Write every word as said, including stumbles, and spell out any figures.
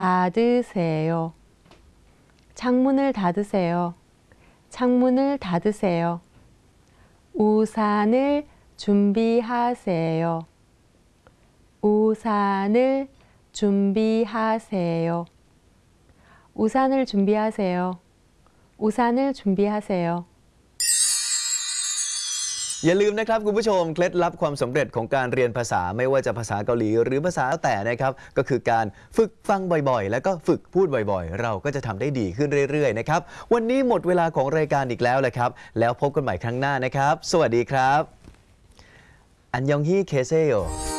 닫으세요. 창문을 닫으세요. 창문을 닫으세요. 우산을 준비하세요. 우산을 준비하세요. 우산을 준비하세요. 우산을 준비하세요. อย่าลืมนะครับคุณผู้ชมเคล็ดลับความสำเร็จของการเรียนภาษาไม่ว่าจะภาษาเกาหลีหรือภาษาแต่นะครับก็คือการฝึกฟังบ่อยๆแล้วก็ฝึกพูดบ่อยๆเราก็จะทำได้ดีขึ้นเรื่อยๆนะครับวันนี้หมดเวลาของรายการอีกแล้วแหละครับแล้วพบกันใหม่ครั้งหน้านะครับสวัสดีครับอันยองฮีเคเซโย